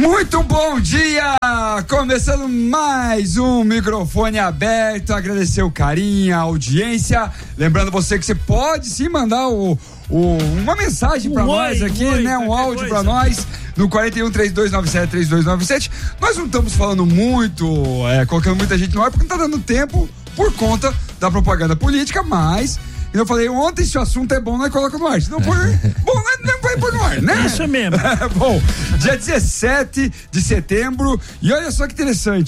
Muito bom dia! Começando mais um microfone aberto, agradecer o carinho, a audiência, lembrando você que você pode sim mandar uma mensagem pra nós aqui, né? Um áudio pra nós no 41-3297-3297. Nós não estamos falando muito, colocando muita gente no ar, porque não tá dando tempo por conta da propaganda política, mas eu falei ontem, se o assunto é bom, nós coloca no ar. Se não for bom, nós não vai pôr no ar, né? Isso mesmo. Bom, dia 17 de setembro, e olha só que interessante.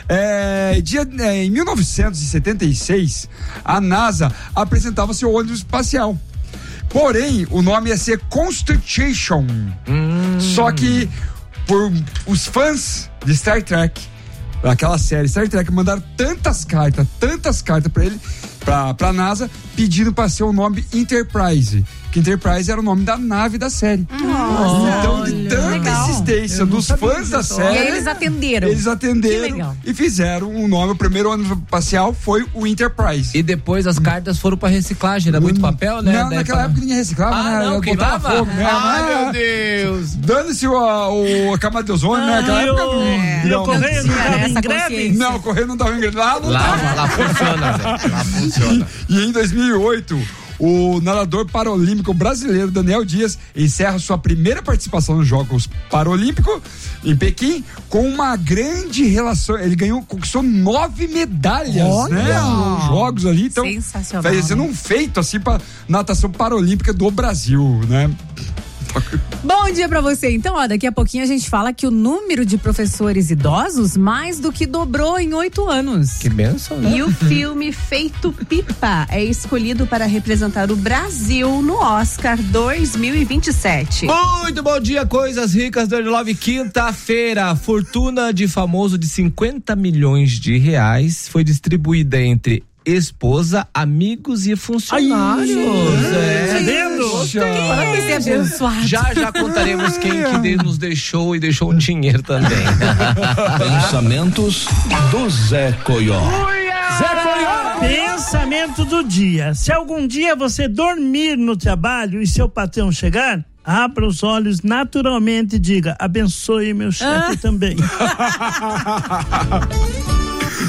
Em 1976, a NASA apresentava seu ônibus espacial. Porém, o nome ia ser Constitution. Só que, por os fãs de Star Trek, aquela série Star Trek, mandaram tantas cartas pra ele, pra NASA, pedindo pra ser o nome Enterprise. Que Enterprise era o nome da nave da série. Então, de tanta insistência dos fãs da série, e eles atenderam. E fizeram um nome. O primeiro ônibus espacial foi o Enterprise. E depois as cartas foram pra reciclagem, era muito papel, né? Não, naquela época ninguém reciclava, né? Não, queimava? Fogo mesmo. Meu Deus! Dando-se o camada de ozônio, né? Naquela época E o correio não tava em greve? Não, o correio não tava em greve. Lá funciona, Zé. Lá funciona. E em 2008, o nadador paralímpico brasileiro Daniel Dias encerra sua primeira participação nos Jogos Paralímpicos em Pequim com uma grande relação. Ele conquistou 9 medalhas, né? Nos Jogos ali. Então, sensacional. Vai sendo um feito assim para natação paralímpica do Brasil, né? Bom dia pra você. Então, daqui a pouquinho a gente fala que o número de professores idosos mais do que dobrou em 8 anos. Que bênção, né? E o filme Feito Pipa é escolhido para representar o Brasil no Oscar 2027. Muito bom dia, coisas ricas do Love. Quinta-feira, fortuna de famoso de 50 milhões de reais foi distribuída entre esposa, amigos e funcionários. Tá vendo? Já contaremos quem que nos deixou e deixou um dinheiro também. Pensamentos do Zé Coió. Pensamento do dia. Se algum dia você dormir no trabalho e seu patrão chegar, abra os olhos naturalmente e diga: abençoe meu chefe também.